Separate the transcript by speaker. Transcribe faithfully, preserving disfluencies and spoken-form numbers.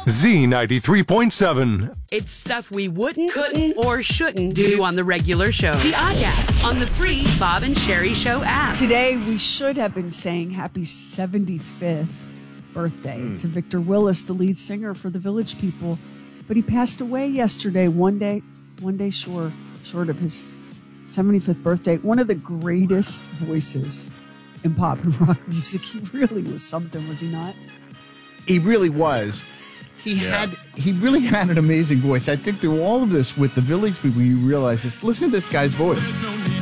Speaker 1: Z ninety-three point seven.
Speaker 2: It's stuff we wouldn't, couldn't, or shouldn't do on the regular show. The Oddcast on the free Bob and Sherry Show app.
Speaker 3: Today, we should have been saying happy seventy-fifth birthday mm. to Victor Willis, the lead singer for the Village People. But he passed away yesterday, one day, one day short, short of his seventy-fifth birthday. One of the greatest voices in pop and rock music. He really was something, was he not?
Speaker 4: He really was. He yeah. had, he really had an amazing voice. I think through all of this with the Village People, you realize this. Listen to this guy's voice.